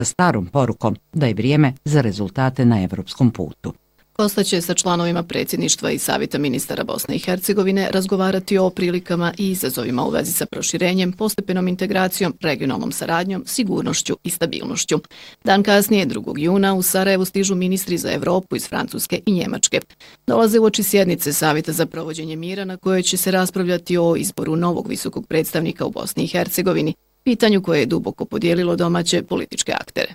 sa starom porukom da je vrijeme za rezultate na evropskom putu. Kosta će sa članovima predsjedništva i Savjeta ministara Bosne i Hercegovine razgovarati o prilikama i izazovima u vezi sa proširenjem, postepenom integracijom, regionalnom saradnjom, sigurnošću i stabilnošću. Dan kasnije, 2. juna, u Sarajevu stižu ministri za Evropu iz Francuske i Njemačke. Dolaze uoči sjednice Savjeta za provođenje mira na kojoj će se raspravljati o izboru novog visokog predstavnika u Bosni i Hercegovini, pitanju koje je duboko podijelilo domaće političke aktere.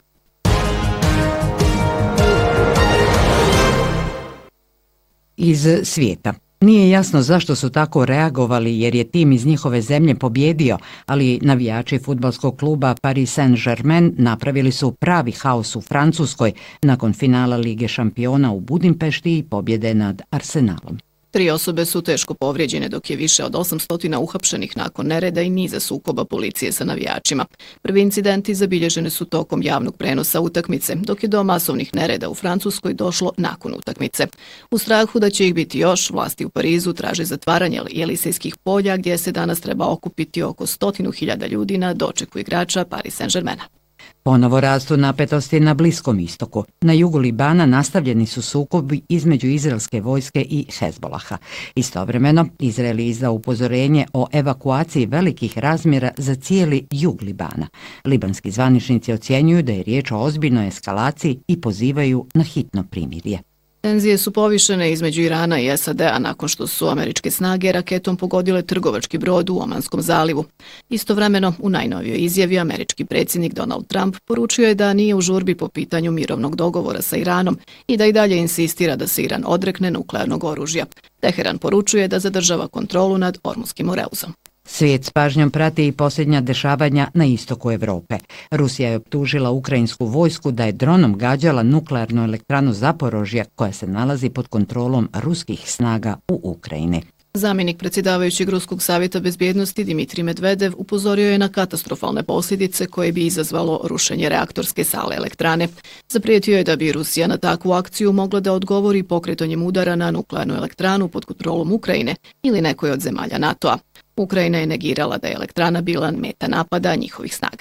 Iz svijeta. Nije jasno zašto su tako reagovali jer je tim iz njihove zemlje pobjedio, ali navijači fudbalskog kluba Paris Saint-Germain napravili su pravi haos u Francuskoj nakon finala Lige šampiona u Budimpešti i pobjede nad Arsenalom. 3 osobe su teško povrijeđene, dok je više od 800 uhapšenih nakon nereda i niza sukoba policije sa navijačima. Prvi incidenti zabilježeni su tokom javnog prenosa utakmice, dok je do masovnih nereda u Francuskoj došlo nakon utakmice. U strahu da će ih biti još, vlasti u Parizu traže zatvaranje Jelisejskih polja, gdje se danas treba okupiti oko 100.000 ljudi na dočeku igrača Paris Saint-Germaina. Ponovo rastu napetosti na Bliskom istoku. Na jugu Libana nastavljeni su sukobi između izraelske vojske i Hezbolaha. Istovremeno, Izrael je izdao upozorenje o evakuaciji velikih razmjera za cijeli jug Libana. Libanski zvaničnici ocjenjuju da je riječ o ozbiljnoj eskalaciji i pozivaju na hitno primirje. Tenzije su povišene između Irana i SAD-a nakon što su američke snage raketom pogodile trgovački brod u Omanskom zalivu. Istovremeno, u najnovijoj izjavi američki predsjednik Donald Trump poručio je da nije u žurbi po pitanju mirovnog dogovora sa Iranom i da i dalje insistira da se Iran odrekne nuklearnog oružja. Teheran poručuje da zadržava kontrolu nad Ormutskim moreuzom. Svijet s pažnjom prati i posljednja dešavanja na istoku Evrope. Rusija je optužila ukrajinsku vojsku da je dronom gađala nuklearnu elektranu Zaporožja koja se nalazi pod kontrolom ruskih snaga u Ukrajini. Zamjenik predsjedavajućeg Ruskog savjeta bezbjednosti Dimitrij Medvedev upozorio je na katastrofalne posljedice koje bi izazvalo rušenje reaktorske sale elektrane. Zaprijetio je da bi Rusija na takvu akciju mogla da odgovori pokretanjem udara na nuklearnu elektranu pod kontrolom Ukrajine ili nekoj od zemalja NATO-a. Ukrajina je negirala da je elektrana bila meta napada njihovih snaga.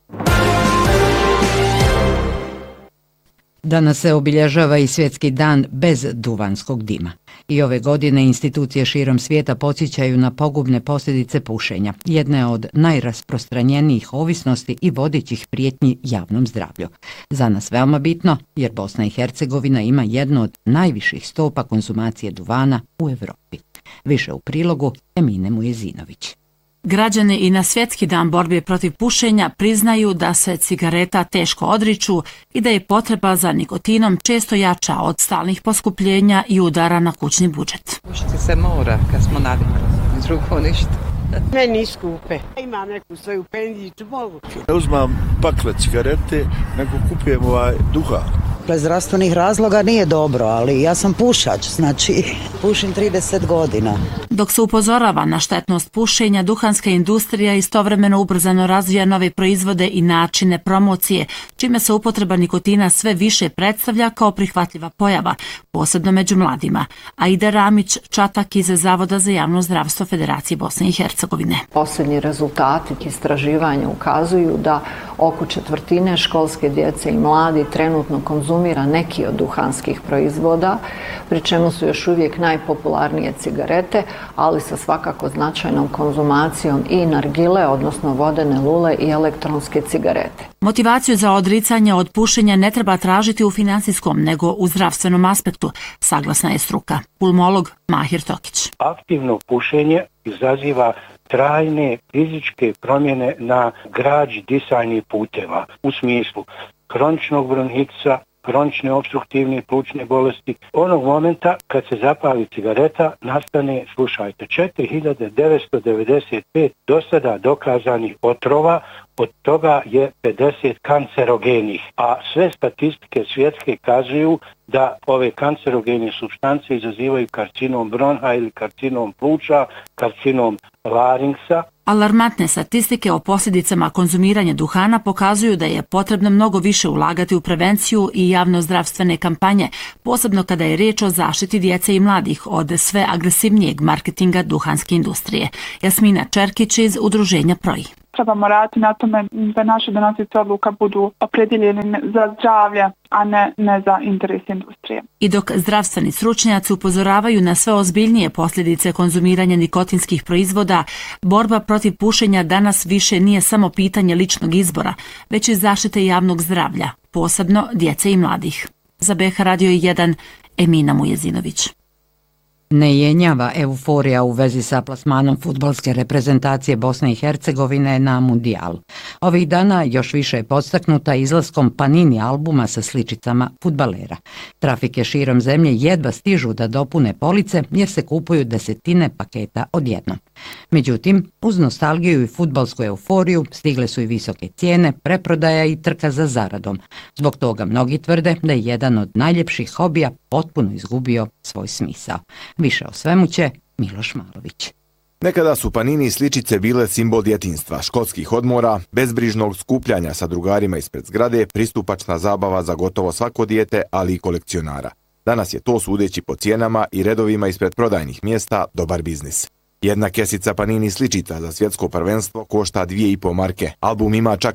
Danas se obilježava i svjetski dan bez duvanskog dima. I ove godine institucije širom svijeta podsjećaju na pogubne posljedice pušenja, jedne od najrasprostranjenijih ovisnosti i vodećih prijetnji javnom zdravlju. Za nas veoma bitno, jer Bosna i Hercegovina ima jednu od najviših stopa konzumacije duvana u Evropi. Više u prilogu Emine Mujezinović. Građani i na svjetski dan borbe protiv pušenja priznaju da se cigareta teško odriču i da je potreba za nikotinom često jača od stalnih poskupljenja i udara na kućni budžet. Pušiti se mora kad smo navikli, drugo ništa. Meni skupe. Imam neku svoju penzicu, mogu. Ne uzmam pakle cigarete, nego kupujem duhan. Iz zdravstvenih razloga nije dobro, ali ja sam pušač, znači pušim 30 godina. Dok se upozorava na štetnost pušenja, duhanska industrija istovremeno ubrzano razvija nove proizvode i načine promocije, čime se upotreba nikotina sve više predstavlja kao prihvatljiva pojava, posebno među mladima. Aida Ramić, čatak iz Zavoda za javno zdravstvo Federacije Bosne i Hercegovine. Posljednji rezultati istraživanja ukazuju da oko 1/4 školske djece i mladi trenutno konzumira neki od duhanskih proizvoda, pri čemu su još uvijek najpopularnije cigarete, ali sa svakako značajnom konzumacijom i nargile, odnosno vodene lule i elektronske cigarete. Motivaciju za odricanje od pušenja ne treba tražiti u finansijskom, nego u zdravstvenom aspektu, saglasna je struka. Pulmolog Mahir Tokić. Aktivno pušenje izaziva trajne fizičke promjene na građi disajnih puteva u smislu kroničnog bronhitisa, kronične opstruktivne plućne bolesti. Onog momenta kad se zapali cigareta nastane, slušajte, 4995 do sada dokazanih otrova, od toga je 50 kancerogenih, a sve statistike svjetske kazuju da ove kancerogene supstance izazivaju karcinom bronha ili karcinom pluća, karcinom laringsa. Alarmantne statistike o posljedicama konzumiranja duhana pokazuju da je potrebno mnogo više ulagati u prevenciju i javnozdravstvene kampanje, posebno kada je riječ o zaštiti djece i mladih od sve agresivnijeg marketinga duhanske industrije. Jasmina Čerkić iz udruženja Proji. trebamo raditi na tome da naši donosioci odluka budu opredjeljeni za zdravlje, a ne za interes industrije. I dok zdravstveni stručnjaci upozoravaju na sve ozbiljnije posljedice konzumiranja nikotinskih proizvoda, borba protiv pušenja danas više nije samo pitanje ličnog izbora, već i zaštite javnog zdravlja, posebno djece i mladih. Za BH Radio 1, Emina Mujezinović. Ne jenjava euforija u vezi sa plasmanom fudbalske reprezentacije Bosne i Hercegovine na mundijalu. Ovih dana još više je podstaknuta izlaskom Panini albuma sa sličicama fudbalera. Trafike širom zemlje jedva stižu da dopune police jer se kupuju desetine paketa odjednom. Međutim, uz nostalgiju i fudbalsku euforiju stigle su i visoke cijene, preprodaja i trka za zaradom. Zbog toga mnogi tvrde da je jedan od najljepših hobija potpuno izgubio svoj smisao. Više o svemu će Miloš Malović. Nekada su Panini sličice bile simbol djetinjstva, školskih odmora, bezbrižnog skupljanja sa drugarima ispred zgrade, pristupačna zabava za gotovo svako dijete, ali i kolekcionara. Danas je to, sudeći po cijenama i redovima ispred prodajnih mjesta, dobar biznis. Jedna kesica Panini sličica za svjetsko prvenstvo košta 2,5 marke. Album ima čak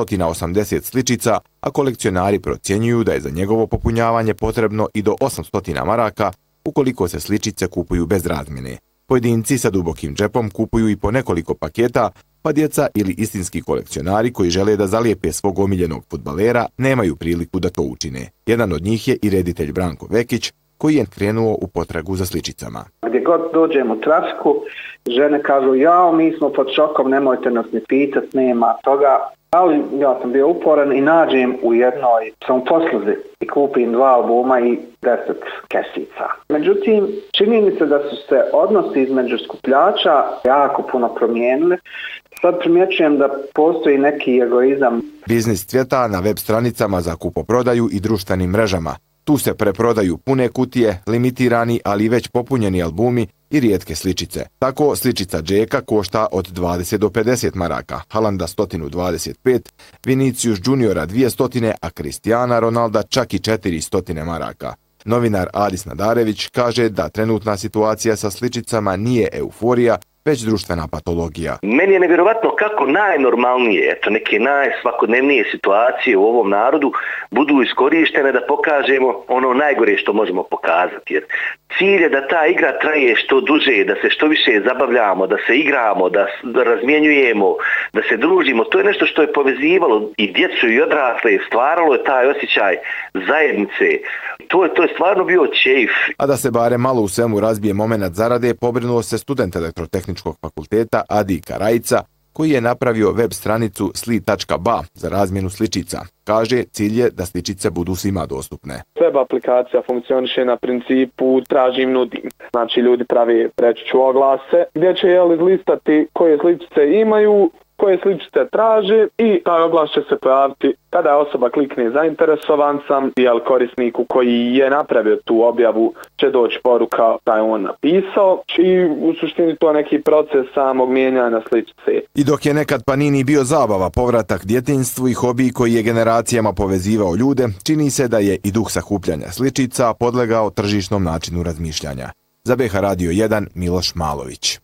980 sličica, a kolekcionari procjenjuju da je za njegovo popunjavanje potrebno i do 800 maraka ukoliko se sličice kupuju bez razmjene. Pojedinci sa dubokim džepom kupuju i po nekoliko paketa, pa djeca ili istinski kolekcionari koji žele da zalijepe svog omiljenog fudbalera nemaju priliku da to učine. Jedan od njih je i reditelj Branko Vekić, koji je krenuo u potragu za sličicama. Gdje god dođem u trafiku, žene kažu, jao, mi smo pod šokom, nemojte nas ni pitat, nema toga. Ali ja sam bio uporan i nađem u jednoj samoposluzi i kupim 2 albuma i 10 kesica. Međutim, čini mi se da su se odnosi između skupljača jako puno promijenili. Sad primjećujem da postoji neki egoizam. Biznis cvjeta na web stranicama za kupoprodaju i društvenim mrežama. Tu se preprodaju pune kutije, limitirani, ali već popunjeni albumi i rijetke sličice. Tako sličica Džeka košta od 20 do 50 maraka, Halanda 125, Vinicius Juniora 200, a Cristiana Ronalda čak i 400 maraka. Novinar Adis Nadarević kaže da trenutna situacija sa sličicama nije euforija, već društvena patologija. Meni je nevjerovatno kako najnormalnije, neke najsvakodnevnije situacije u ovom narodu budu iskorištene da pokažemo ono najgore što možemo pokazati. Jer cilj je da ta igra traje što duže, da se što više zabavljamo, da se igramo, da razmjenjujemo, da se družimo. To je nešto što je povezivalo i djecu i odrasle, stvaralo je taj osjećaj zajednice. To je stvarno bio čejf. A da se bare malo u svemu razbije moment zarade, pobrinuo se student Elektrotehničkog fakulteta Adi Karajica, koji je napravio web stranicu sli.ba za razmjenu sličica. Kaže, cilj je da sličice budu svima dostupne. Web aplikacija funkcioniše na principu tražim, nudim. Znači, ljudi pravi, reći ću, oglase gdje će izlistati koje sličice imaju, koje sličice traže i taj oglas će se pojaviti kada osoba klikne zainteresovan sam i korisniku koji je napravio tu objavu će doći poruka da je on napisao i u suštini to je neki proces samog mijenjanja sličice. I dok je nekad Panini bio zabava, povratak djetinjstvu i hobiji koji je generacijama povezivao ljude, čini se da je i duh sakupljanja sličica podlegao tržišnom načinu razmišljanja. Za BH Radio 1, Miloš Malović.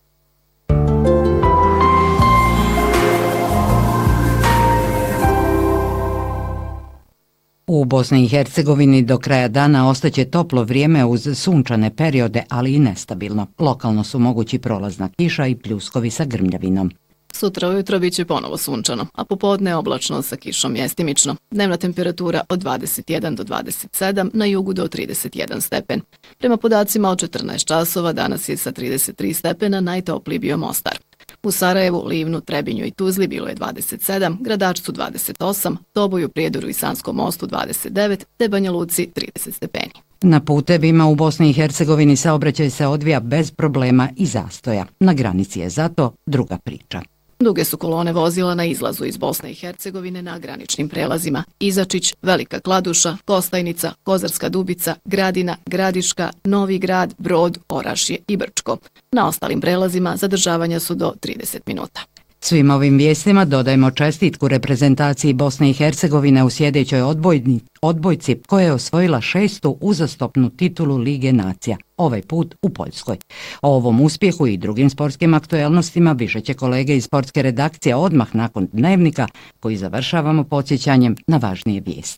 U Bosni i Hercegovini do kraja dana ostaće toplo vrijeme uz sunčane periode, ali i nestabilno. Lokalno su mogući prolazna kiša i pljuskovi sa grmljavinom. Sutra ujutro bit će ponovo sunčano, a popodne oblačno sa kišom mjestimično. Dnevna temperatura od 21 do 27, na jugu do 31 stepen. Prema podacima od 14 časova danas je sa 33 stepena najtopliji bio Mostar. U Sarajevu, Livnu, Trebinju i Tuzli bilo je 27, Gradačcu 28, Doboju, Prijedoru i Sanskom mostu 29, te Banja Luci 30 stepeni. Na putevima u Bosni i Hercegovini saobraćaj se odvija bez problema i zastoja. Na granici je zato druga priča. Duge su kolone vozila na izlazu iz Bosne i Hercegovine na graničnim prelazima Izačić, Velika Kladuša, Kostajnica, Kozarska Dubica, Gradina, Gradiška, Novi Grad, Brod, Orašje i Brčko. Na ostalim prelazima zadržavanja su do 30 minuta. Svim ovim vijestima dodajemo čestitku reprezentaciji Bosne i Hercegovine u sljedećoj odbojci koja je osvojila 6. uzastopnu titulu Lige nacija, ovaj put u Poljskoj. O ovom uspjehu i drugim sportskim aktuelnostima više će kolege iz sportske redakcije odmah nakon dnevnika koji završavamo podsjećanjem na važnije vijesti.